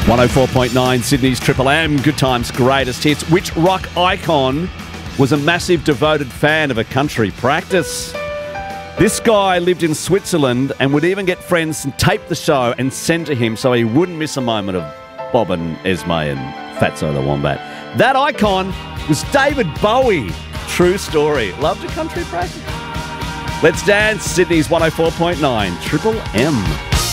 104.9 Sydney's Triple M, Good Times Greatest Hits. Which rock icon was a massive devoted fan of a country practice? This guy lived in Switzerland and would even get friends and tape the show and send to him so he wouldn't miss a moment of Bob and Esme and Fatso the Wombat. That icon was David Bowie. True story. Loved a country practice. Let's dance, Sydney's 104.9 Triple M.